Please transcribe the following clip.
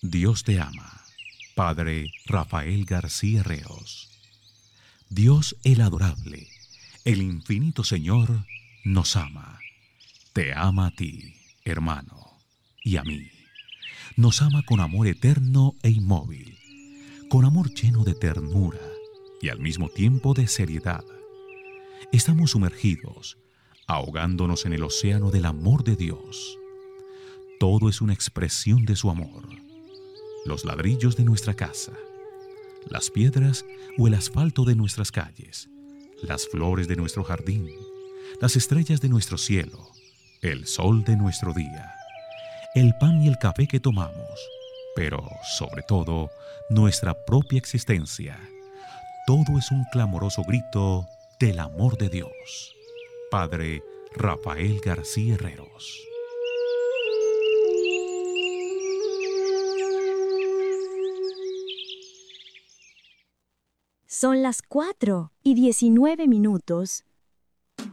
Dios te ama. Padre Rafael García Herreros. Dios el adorable, el infinito Señor, nos ama. Te ama a ti, hermano, y a mí. Nos ama con amor eterno e inmóvil, con amor lleno de ternura y al mismo tiempo de seriedad. Estamos sumergidos, ahogándonos en el océano del amor de Dios. Todo es una expresión de su amor. Los ladrillos de nuestra casa, las piedras o el asfalto de nuestras calles, las flores de nuestro jardín, las estrellas de nuestro cielo, el sol de nuestro día, el pan y el café que tomamos, pero sobre todo nuestra propia existencia. Todo es un clamoroso grito del amor de Dios. Padre Rafael García Herreros. Son las 4:19